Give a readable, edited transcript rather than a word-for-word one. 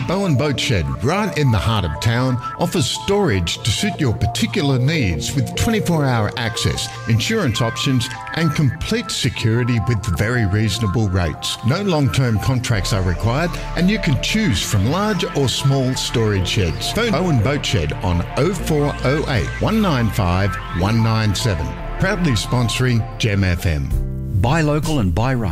Bowen Boat Shed, right in the heart of town, offers storage to suit your particular needs with 24-hour access, insurance options and complete security with very reasonable rates. No long-term contracts are required and you can choose from large or small storage sheds. Phone Bowen Boat Shed on 0408 195 197. Proudly sponsoring Gem FM. Buy local and buy right.